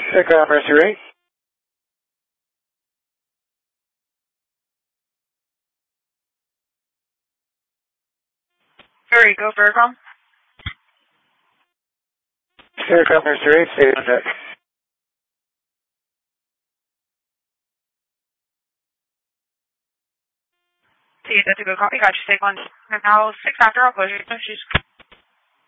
Aircraft Mercury. Hurry, go Vercom. Aircraft Mercury, stay on deck. See, that's a good copy. Got you safe on. And now 6 after, I'll close your issues.